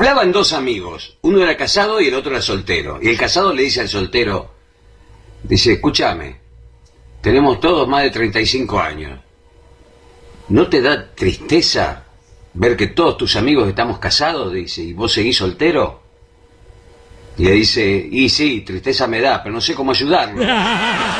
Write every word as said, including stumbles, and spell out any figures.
Hablaban dos amigos, uno era casado y el otro era soltero. Y el casado le dice al soltero, dice, escúchame, tenemos todos más de treinta y cinco años. ¿No te da tristeza ver que todos tus amigos estamos casados? Dice, ¿y vos seguís soltero? Y le dice, y sí, tristeza me da, pero no sé cómo ayudarlo.